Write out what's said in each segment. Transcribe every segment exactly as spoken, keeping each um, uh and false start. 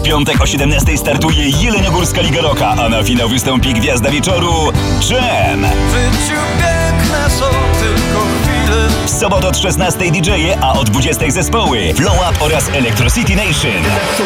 W piątek o siedemnastej startuje Jeleniogórska Liga Rocka, a na finał wystąpi gwiazda wieczoru Dżem. W życiu piękne są tylko chwile. W sobotę od szesnastej D J e, a o dwudziestej zespoły Flow Up oraz Electro City Nation.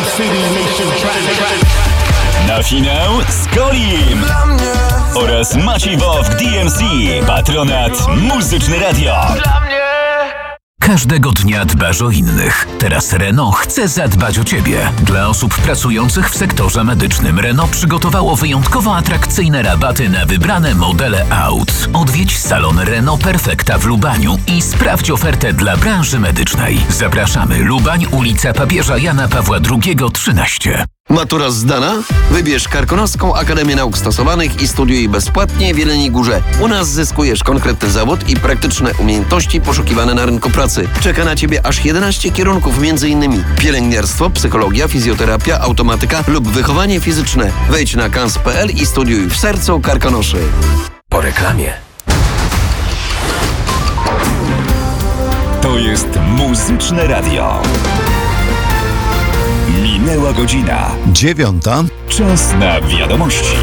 Na finał Skolim Dla mnie, oraz Maciej Wowk D M C. Patronat Muzyczne Radio. dla mnie. Każdego dnia dbasz o innych. Teraz Renault chce zadbać o Ciebie. Dla osób pracujących w sektorze medycznym Renault przygotowało wyjątkowo atrakcyjne rabaty na wybrane modele aut. Odwiedź salon Renault Perfecta w Lubaniu i sprawdź ofertę dla branży medycznej. Zapraszamy. Lubań, ulica Papieża Jana Pawła drugiego, trzynaście. Matura zdana? Wybierz Karkonoską Akademię Nauk Stosowanych i studiuj bezpłatnie w Jeleniej Górze. U nas zyskujesz konkretny zawód i praktyczne umiejętności poszukiwane na rynku pracy. Czeka na Ciebie aż jedenaście kierunków, m.in. pielęgniarstwo, psychologia, fizjoterapia, automatyka lub wychowanie fizyczne. Wejdź na kans kropka p l i studiuj w sercu Karkonoszy. Po reklamie. To jest Muzyczne Radio. Minęła godzina. Dziewiąta. Czas na wiadomości.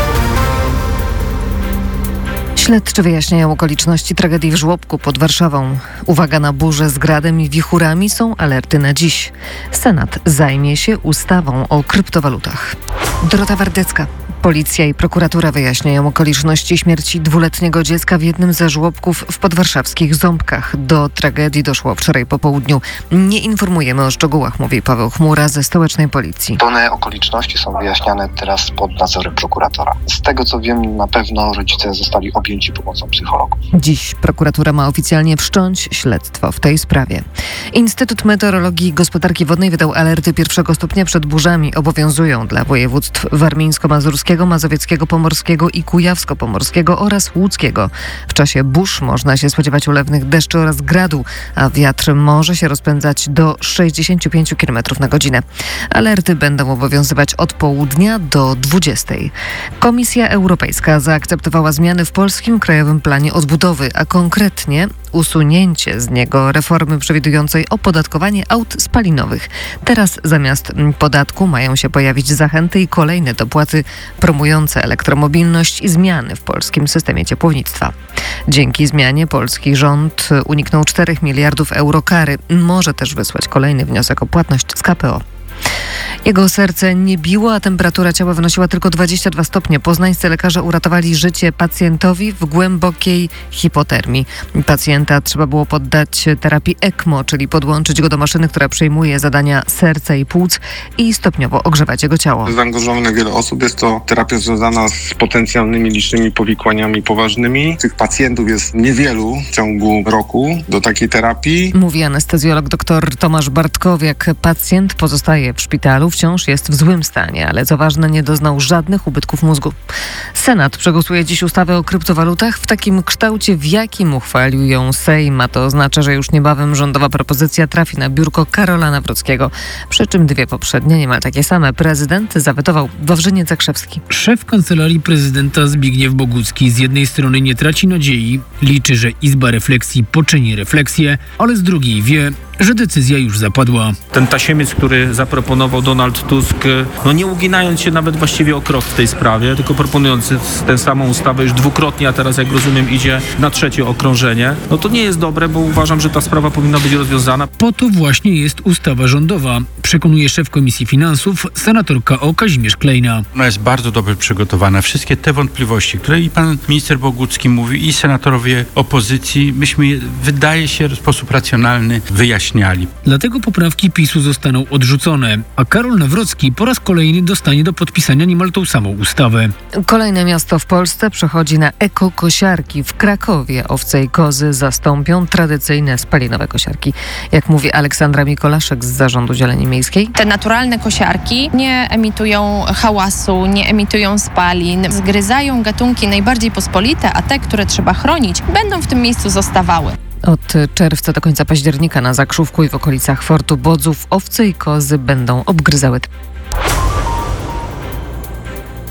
Śledczy wyjaśniają okoliczności tragedii w żłobku pod Warszawą. Uwaga na burze z gradem i wichurami, są alerty na dziś. Senat zajmie się ustawą o kryptowalutach. Dorota Wardecka. Policja i prokuratura wyjaśniają okoliczności śmierci dwuletniego dziecka w jednym ze żłobków w podwarszawskich Ząbkach. Do tragedii doszło wczoraj po południu. Nie informujemy o szczegółach, mówi Paweł Chmura ze stołecznej policji. Pełne okoliczności są wyjaśniane teraz pod nadzorem prokuratora. Z tego co wiem, na pewno rodzice zostali objęci pomocą psychologów. Dziś prokuratura ma oficjalnie wszcząć śledztwo w tej sprawie. Instytut Meteorologii i Gospodarki Wodnej wydał alerty pierwszego stopnia przed burzami. Obowiązują dla województw warmińsko-mazurskiego, mazowieckiego, pomorskiego i kujawsko-pomorskiego oraz łódzkiego. W czasie burz można się spodziewać ulewnych deszczy oraz gradu, a wiatr może się rozpędzać do sześćdziesiąt pięć kilometrów na godzinę. Alerty będą obowiązywać od południa do dwudziestej. Komisja Europejska zaakceptowała zmiany w polskim Krajowym Planie Odbudowy, a konkretnie usunięcie z niego reformy przewidującej opodatkowanie aut spalinowych. Teraz zamiast podatku mają się pojawić zachęty i kolejne dopłaty promujące elektromobilność i zmiany w polskim systemie ciepłownictwa. Dzięki zmianie polski rząd uniknął czterech miliardów euro kary. Może też wysłać kolejny wniosek o płatność z K P O. Jego serce nie biło, a temperatura ciała wynosiła tylko dwadzieścia dwa stopnie. Poznańscy lekarze uratowali życie pacjentowi w głębokiej hipotermii. Pacjenta trzeba było poddać terapii E C M O, czyli podłączyć go do maszyny, która przejmuje zadania serca i płuc i stopniowo ogrzewać jego ciało. Zaangażowane wiele osób. Jest to terapia związana z potencjalnymi licznymi powikłaniami poważnymi. Tych pacjentów jest niewielu w ciągu roku do takiej terapii. Mówi anestezjolog dr Tomasz Bartkowiak. Pacjent pozostaje w szpitalu, wciąż jest w złym stanie, ale co ważne, nie doznał żadnych ubytków mózgu. Senat przegłosuje dziś ustawę o kryptowalutach w takim kształcie, w jakim uchwalił ją Sejm, a to oznacza, że już niebawem rządowa propozycja trafi na biurko Karola Nawrockiego. Przy czym dwie poprzednie, niemal takie same, prezydent zawetował Wawrzyniec Zakrzewski. Szef Kancelarii Prezydenta Zbigniew Bogucki z jednej strony nie traci nadziei, liczy, że Izba Refleksji poczyni refleksję, ale z drugiej wie, że decyzja już zapadła. Ten tasiemiec, który zaproponował Donald Tusk, no nie uginając się nawet właściwie o krok w tej sprawie, tylko proponując tę samą ustawę już dwukrotnie, a teraz jak rozumiem idzie na trzecie okrążenie, no to nie jest dobre, bo uważam, że ta sprawa powinna być rozwiązana. Po to właśnie jest ustawa rządowa, przekonuje szef Komisji Finansów, senator K O Kazimierz Klejna. Ona jest bardzo dobrze przygotowana. Wszystkie te wątpliwości, które i pan minister Bogucki mówi, i senatorowie opozycji, myśmy je, wydaje się, w sposób racjonalny wyjaśnili. Dlatego poprawki PiSu zostaną odrzucone, a Karol Nawrocki po raz kolejny dostanie do podpisania niemal tą samą ustawę. Kolejne miasto w Polsce przechodzi na ekokosiarki. W Krakowie owce i kozy zastąpią tradycyjne spalinowe kosiarki. Jak mówi Aleksandra Mikolaszek z Zarządu Zieleni Miejskiej. Te naturalne kosiarki nie emitują hałasu, nie emitują spalin, zgryzają gatunki najbardziej pospolite, a te, które trzeba chronić, będą w tym miejscu zostawały. Od czerwca do końca października na Zakrzówku i w okolicach Fortu Bodzów owce i kozy będą obgryzały.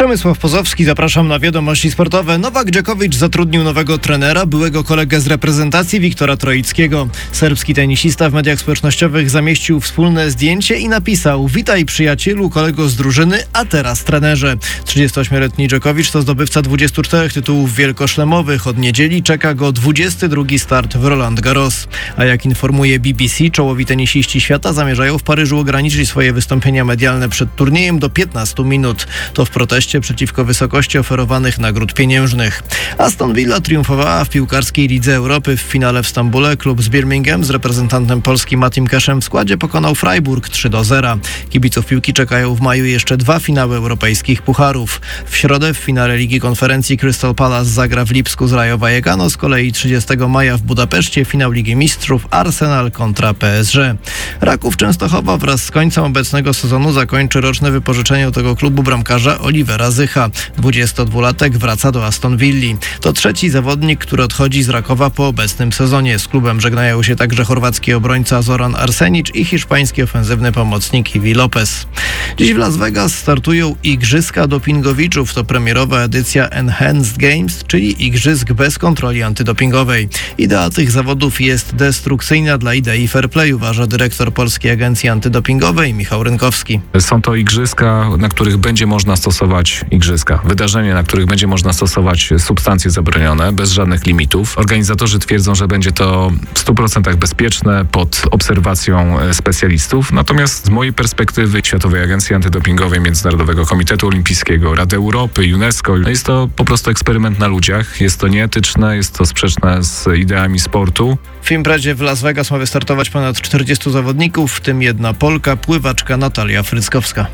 Przemysław Pozowski, zapraszam na wiadomości sportowe. Nowak Djokovic zatrudnił nowego trenera, byłego kolegę z reprezentacji Wiktora Troickiego. Serbski tenisista w mediach społecznościowych zamieścił wspólne zdjęcie i napisał: witaj przyjacielu, kolego z drużyny, a teraz trenerze. trzydziestoośmioletni Djokovic to zdobywca dwudziestu czterech tytułów wielkoszlemowych. Od niedzieli czeka go dwudziesty drugi start w Roland Garros. A jak informuje B B C, czołowi tenisiści świata zamierzają w Paryżu ograniczyć swoje wystąpienia medialne przed turniejem do piętnastu minut. To w proteście przeciwko wysokości oferowanych nagród pieniężnych. Aston Villa triumfowała w piłkarskiej Lidze Europy. W finale w Stambule klub z Birmingham z reprezentantem Polski Matim Keszem w składzie pokonał Freiburg trzy do zera. Kibiców piłki czekają w maju jeszcze dwa finały europejskich pucharów. W środę w finale Ligi Konferencji Crystal Palace zagra w Lipsku z Rayo Vallecano, z kolei trzydziestego maja w Budapeszcie finał Ligi Mistrzów Arsenal kontra P S G. Raków Częstochowa wraz z końcem obecnego sezonu zakończy roczne wypożyczenie do tego klubu bramkarza Olivera Zycha. dwudziestodwulatek wraca do Aston Villi. To trzeci zawodnik, który odchodzi z Rakowa po obecnym sezonie. Z klubem żegnają się także chorwacki obrońca Zoran Arsenic i hiszpański ofensywny pomocnik Iwi Lopez. Dziś w Las Vegas startują Igrzyska Dopingowiczów. To premierowa edycja Enhanced Games, czyli igrzysk bez kontroli antydopingowej. Idea tych zawodów jest destrukcyjna dla idei fair play, uważa dyrektor Polskiej Agencji Antydopingowej Michał Rynkowski. Są to igrzyska, na których będzie można stosować igrzyska. Wydarzenia, na których będzie można stosować substancje zabronione, bez żadnych limitów. Organizatorzy twierdzą, że będzie to w stu procentach bezpieczne, pod obserwacją specjalistów. Natomiast z mojej perspektywy Światowej Agencji Antydopingowej, Międzynarodowego Komitetu Olimpijskiego, Rady Europy, UNESCO, jest to po prostu eksperyment na ludziach. Jest to nieetyczne, jest to sprzeczne z ideami sportu. W imprezie w Las Vegas ma wystartować ponad czterdziestu zawodników, w tym jedna Polka, pływaczka Natalia Fryckowska.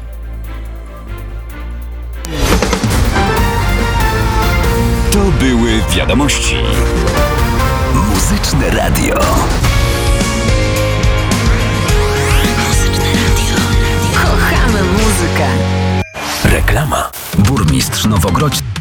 To były wiadomości. Muzyczne radio. Kochamy muzykę. Reklama. Burmistrz Nowogrodzkiego.